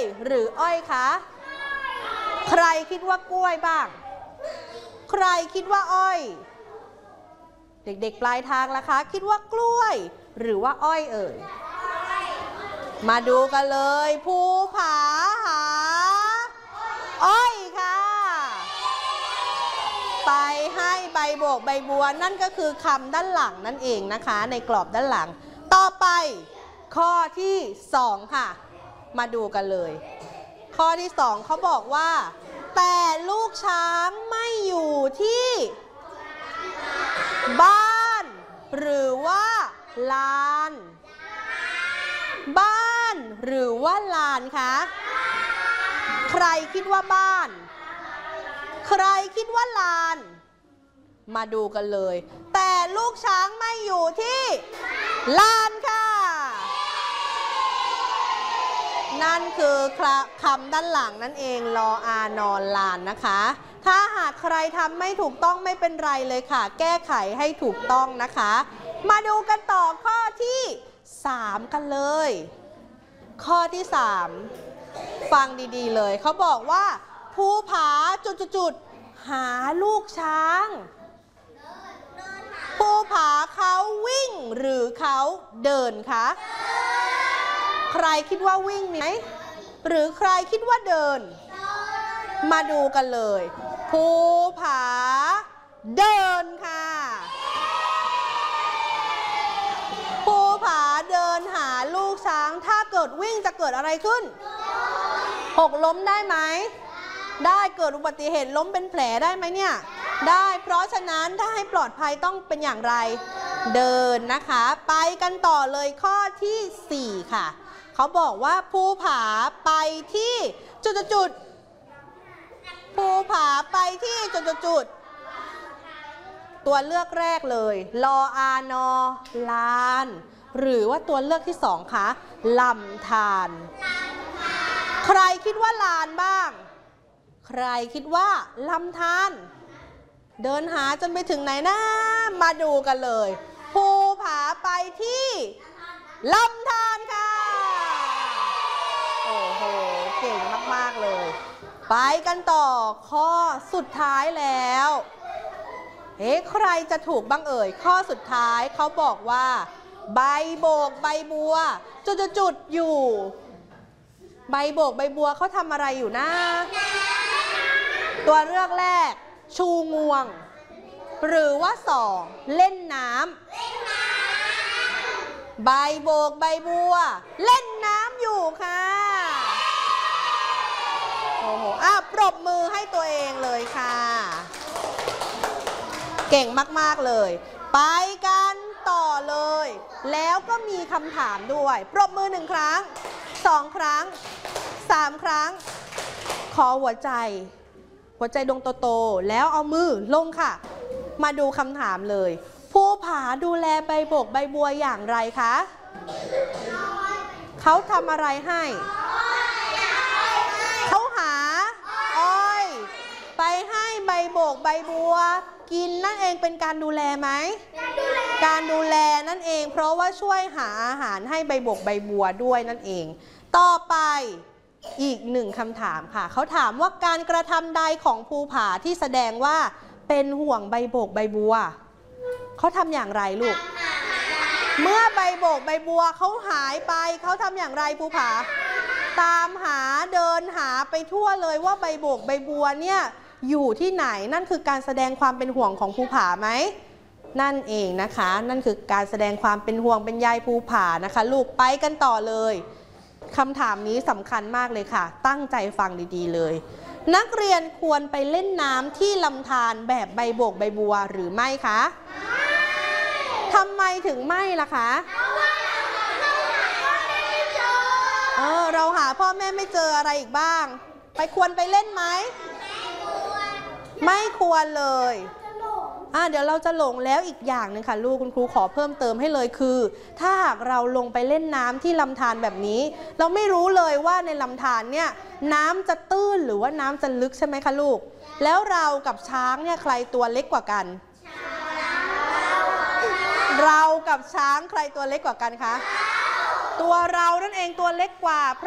หรืออ้อยคะใครคิดว่ากล้วยบ้างใครคิดว่าอ้อยเด็กๆปลายทางล่ะคะคิดว่ากล้วยหรือว่าอ้อยเอ่ยมาดูกันเลยภูผาหาอ้อยค่ะไปให้ใบโบกใบบัวนั่นก็คือคำด้านหลังนั่นเองนะคะในกรอบด้านหลังต่อไปข้อที่2ค่ะมาดูกันเลยข้อที่2เขาบอกว่าแต่ลูกช้างไม่อยู่ที่บ้านหรือว่าลานบ้านหรือว่าลานคะใครคิดว่าบ้านใครคิดว่าลานมาดูกันเลยแต่ลูกช้างไม่อยู่ที่ลานค่ะนั่นคือคำด้านหลังนั่นเองลออานอนลานนะคะถ้าหากใครทำไม่ถูกต้องไม่เป็นไรเลยค่ะแก้ไขให้ถูกต้องนะคะมาดูกันต่อข้อที่3กันเลยข้อที่3ฟังดีๆเลยเขาบอกว่าภูผาจุดๆหาลูกช้างภูผาเขาวิ่งหรือเขาเดินคะใครคิดว่าวิ่งไหมหรือใครคิดว่าเดินมาดูกันเลยภูผาเดินค่ะภูผาเดินหาลูกช้างถ้าเกิดวิ่งจะเกิดอะไรขึ้นหกล้มได้ไหมได้เกิดอุบัติเหตุล้มเป็นแผลได้ไหมเนี่ยได้เพราะฉะนั้นถ้าให้ปลอดภัยต้องเป็นอย่างไรเดินนะคะไปกันต่อเลยข้อที่4ค่ะเขาบอกว่าภูผาไปที่จุดภูผาไปที่จุดตัวเลือกแรกเลยลออานอลานหรือว่าตัวเลือกที่2คะลำธารใครคิดว่าลานบ้างใครคิดว่าลำธารเดินหาจนไปถึงไหนนะมาดูกันเลยภูผาไปที่ลำธารค่ะโอ้โหเก่งมากๆเลยไปกันต่อข้อสุดท้ายแล้วใครจะถูกบ้างเอ่ยข้อสุดท้ายเขาบอกว่าใบโบกใบบัวจุดๆอยู่ใบโบกใบบัวเขาทำอะไรอยู่นะตัวเลือกแรกชูงวงหรือว่า2เล่นน้ำใบโบกใบบัวเล่นน้ำอยู่ค่ะโอ้โหปรบมือให้ตัวเองเลยค่ะเก่งมากๆเลยไปกันต่อเลยแล้วก็มีคำถามด้วยปรบมือ1ครั้ง2ครั้ง3ครั้งขอหัวใจดวงโตๆแล้วเอามือลงค่ะมาดูคำถามเลยภูผาดูแลใบโบกใบบัวอย่างไรคะเขาทำอะไรให้เขาหาอ้อยไปให้ใบโบกใบบัวกินนั่นเองเป็นการดูแลไหมการดูแลนั่นเองเพราะว่าช่วยหาอาหารให้ใบโบกใบบัวด้วยนั่นเองต่อไปอีก1คำถามค่ะเขาถามว่าการกระทำใดของภูผาที่แสดงว่าเป็นห่วงใบโบกใบบัวเขาทำอย่างไรลูกเมื่อใบโบกใบบัวเขาหายไปเขาทำอย่างไรภูผาตามหาเดินหาไปทั่วเลยว่าใบโบกใบบัวเนี่ยอยู่ที่ไหนนั่นคือการแสดงความเป็นห่วงของภูผาไหมนั่นเองนะคะนั่นคือการแสดงความเป็นห่วงเป็นใยภูผานะคะลูกไปกันต่อเลยคำถามนี้สำคัญมากเลยค่ะตั้งใจฟังดีๆเลยนักเรียนควรไปเล่นน้ำที่ลำธารแบบใบโบกใบบัวหรือไม่คะทำไมถึงไม่ล่ะคะเราหาพ่อแม่ไม่เจออะไรอีกบ้างควรไปเล่นไหมไม่ควรเลยเดี๋ยวเราจะหลงแล้วอีกอย่างนึงค่ะลูกคุณครูขอเพิ่มเติมให้เลยคือถ้าหากเราลงไปเล่นน้ำที่ลำธารแบบนี้เราไม่รู้เลยว่าในลำธารเนี่ยน้ำจะตื้นหรือว่าน้ำจะลึกใช่ไหมคะลูกแล้วเรากับช้างเนี่ยใครตัวเล็กกว่ากันเรากับช้างใครตัวเล็กกว่ากันคะตัวเรานั่นเองตัวเล็กกว่า